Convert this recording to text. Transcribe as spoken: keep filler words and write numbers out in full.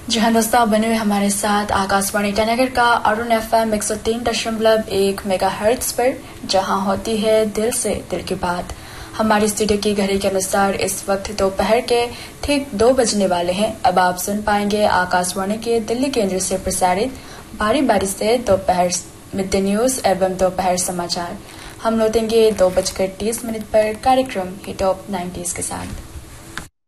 जी हाँ दोस्तों, बने हुए हमारे साथ आकाशवाणी ईटानगर का अरुण एफ एम एक सौ तीन दशमलव एक मेगा हर्ट्ज पर, जहाँ होती है दिल से दिल की बात। हमारी स्टूडियो की घड़ी के अनुसार इस वक्त दोपहर के ठीक दो बजने वाले हैं। अब आप सुन पाएंगे आकाशवाणी के दिल्ली केंद्र से प्रसारित बारी बारी से दोपहर मिड डे न्यूज एवं दोपहर समाचार। हम लौटेंगे दो बजकर तीस मिनट पर कार्यक्रम हिट ऑफ नाइन्टीज के साथ।